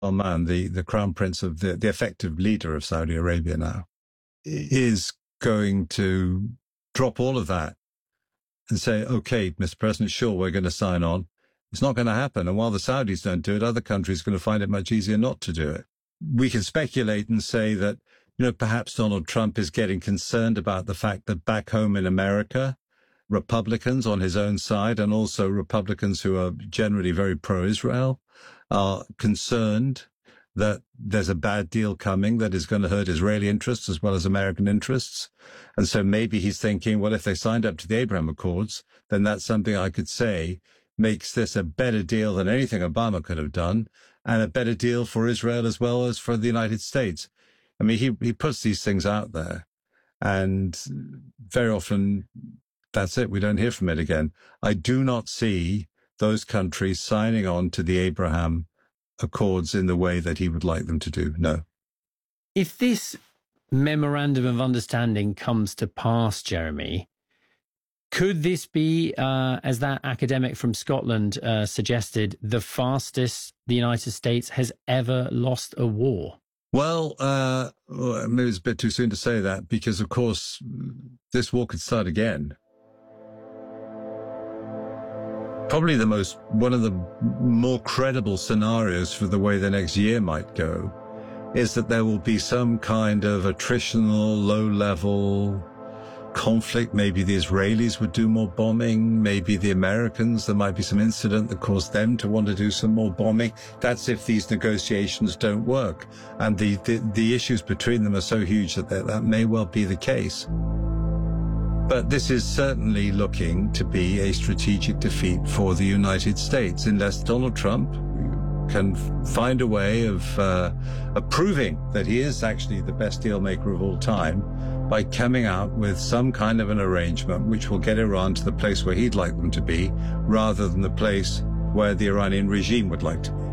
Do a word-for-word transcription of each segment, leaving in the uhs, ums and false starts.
Salman, the, the crown prince of the, the effective leader of Saudi Arabia now, is going to drop all of that and say, okay, Mister President, sure, we're going to sign on. It's not going to happen. And while the Saudis don't do it, other countries are going to find it much easier not to do it. We can speculate and say that, you know, perhaps Donald Trump is getting concerned about the fact that back home in America, Republicans on his own side and also Republicans who are generally very pro-Israel are concerned that there's a bad deal coming that is going to hurt Israeli interests as well as American interests. And so maybe he's thinking, well, if they signed up to the Abraham Accords, then that's something I could say makes this a better deal than anything Obama could have done and a better deal for Israel as well as for the United States. I mean, he, he puts these things out there and very often that's it. We don't hear from it again. I do not see those countries signing on to the Abraham Accords in the way that he would like them to do. No. If this memorandum of understanding comes to pass, Jeremy, could this be, uh, as that academic from Scotland uh, suggested, the fastest the United States has ever lost a war? Well, uh, maybe it's a bit too soon to say that because, of course, this war could start again. Probably the most, one of the more credible scenarios for the way the next year might go is that there will be some kind of attritional, low-level conflict. Maybe the Israelis would do more bombing. Maybe the Americans, there might be some incident that caused them to want to do some more bombing. That's if these negotiations don't work. And the, the, the issues between them are so huge that that, that may well be the case. But this is certainly looking to be a strategic defeat for the United States unless Donald Trump can find a way of, uh, of proving that he is actually the best deal maker of all time by coming out with some kind of an arrangement which will get Iran to the place where he'd like them to be rather than the place where the Iranian regime would like to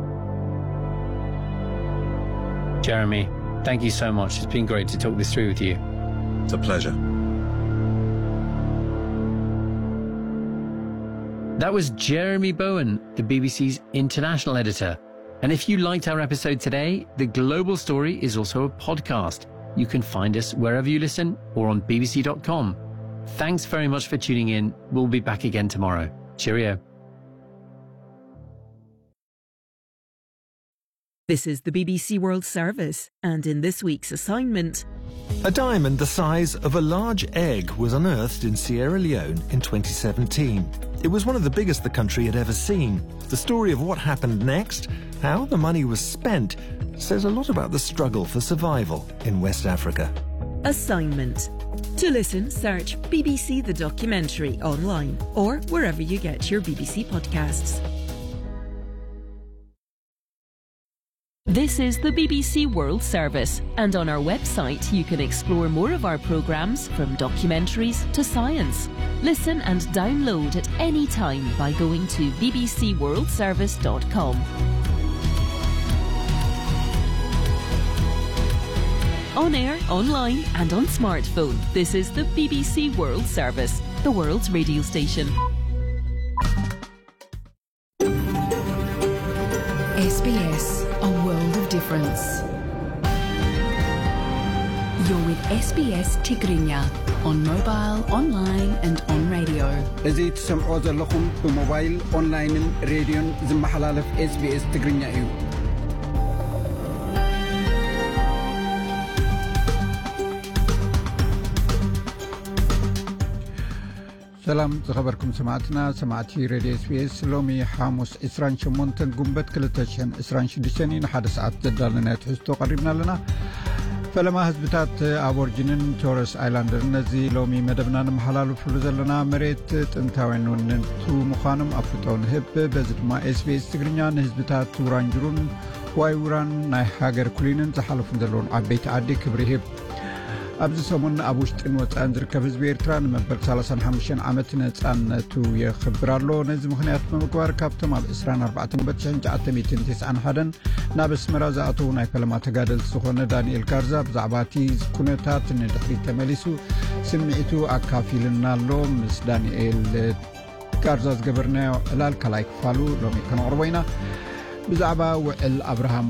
be. Jeremy, thank you so much. It's been great to talk this through with you. It's a pleasure. That was Jeremy Bowen, the B B C's international editor. And if you liked our episode today, The Global Story is also a podcast. You can find us wherever you listen or on b b c dot com. Thanks very much for tuning in. We'll be back again tomorrow. Cheerio. This is the B B C World Service, and in this week's assignment... A diamond the size of a large egg was unearthed in Sierra Leone in twenty seventeen. It was one of the biggest the country had ever seen. The story of what happened next, how the money was spent, says a lot about the struggle for survival in West Africa. Assignment. To listen, search B B C The Documentary online or wherever you get your B B C podcasts. This is the B B C World Service, and on our website you can explore more of our programmes from documentaries to science. Listen and download at any time by going to b b c world service dot com. On air, online and on smartphone, this is the B B C World Service, the world's radio station. S B S, a world of difference. You're with S B S Tigrinya on mobile, online and on radio. እዚህ ትሰምዑ ዘለኹም ብሞባይል ኦንላይንን ሬድዮን ዝመሓላለፍ ኤስ ቢ ኤስ ትግርኛ እዩ። ሰላም ዝኸበርኩም ሰማዕትና ሰማዕቲ ሬድዮ ኤስ ቢ ኤስ ሎሚ ሐሙስ عشرين وثمانية ጉንበት ሁለት ሺህ عشرين وستة ንሓደ ሰዓት ዘዳለና ትሕዝቶ ቀሪብና ኣለና። ፈለማ ህዝብታት አቦርጂንን ቶረስ አይላንደር ነዚ ሎሚ መደብና ንመሓላለፍሉ ዘለና መሬት ጥንታዊን ወንነቱ ምዃኖም አፍጦን ህብ በዚ ድማ ኤስ ቢ ኤስ ትግርኛ ንህዝብታት ውራንጅሩን ዋይ ውራን ናይ ሃገር ኩሊንን ዝሓለፉን ዘለውን ዓበይቲ ዓዲ ክብሪ ህብ ኣብዚ ሰሙን ኣብ ውሽጥን ወፃእን ዝርከብ ህዝቢ ኤርትራ ንመበል ثلاثين وخمسة ዓመት ነፃነቱ የኽብር ኣሎ። ነዚ ምኽንያት ብምግባር ካብቶም ኣብ عشرين وأربعة ጉንበት ألف وتسعمائة وتسعة وواحد ናብ ኣስመራ ዝኣተው ናይ ፈለማ ተጋደልቲ ዝኾነ ዳንኤል ካርዛ ብዛዕባ እቲ ኩነታት ንድሕሪት ተመሊሱ ስምዒቱ ኣካፊልና ኣሎ። ምስ ዳንኤል ካርዛ ዝገበርናዮ ዕላል ካልኣይ ክፋሉ ሎሚ ከነቕርቦ ኢና። ብዛዕባ ውዕል ኣብርሃም